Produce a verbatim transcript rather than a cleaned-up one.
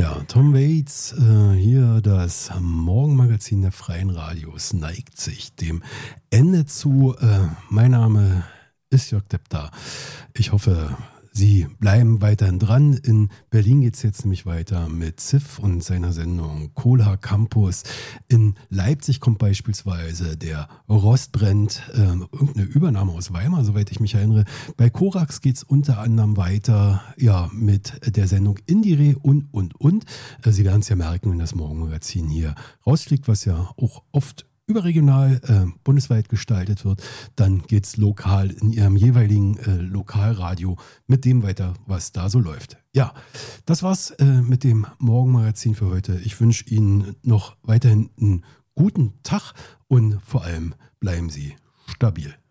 Ja, Tom Waits, äh, hier das Morgenmagazin der Freien Radios neigt sich dem Ende zu. Äh, mein Name ist Jörg Depter. Ich hoffe, Sie bleiben weiterhin dran. In Berlin geht es jetzt nämlich weiter mit Ziff und seiner Sendung Cola Campus. In Leipzig kommt beispielsweise der Rostbrennt, äh, irgendeine Übernahme aus Weimar, soweit ich mich erinnere. Bei Korax geht es unter anderem weiter ja, mit der Sendung Indire und, und, und. Äh, Sie werden es ja merken, wenn das Morgenmagazin hier rausfliegt, was ja auch oft überregional, äh, bundesweit gestaltet wird, dann geht es lokal in Ihrem jeweiligen äh, Lokalradio mit dem weiter, was da so läuft. Ja, das war's äh, mit dem Morgenmagazin für heute. Ich wünsche Ihnen noch weiterhin einen guten Tag und vor allem bleiben Sie stabil.